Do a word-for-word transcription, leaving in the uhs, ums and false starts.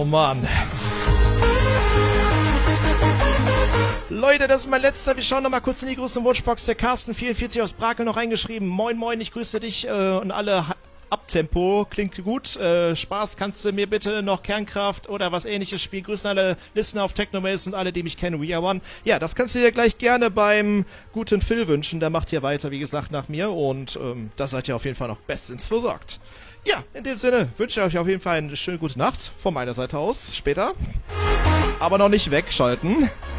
Mann. Leute, das ist mein letzter. Wir schauen noch mal kurz in die große Wunschbox. Der Carsten vierundvierzig aus Brakel noch reingeschrieben. Moin, moin, ich grüße dich äh, und alle Abtempo. Klingt gut. Äh, Spaß, kannst du mir bitte noch Kernkraft oder was ähnliches spielen? Grüßen alle Listener auf Technomails und alle, die mich kennen. We are one. Ja, das kannst du dir gleich gerne beim guten Phil wünschen. Der macht hier weiter, wie gesagt, nach mir. Und ähm, da seid ihr auf jeden Fall noch bestens versorgt. Ja, in dem Sinne wünsche ich euch auf jeden Fall eine schöne gute Nacht. Von meiner Seite aus. Später. Aber noch nicht wegschalten.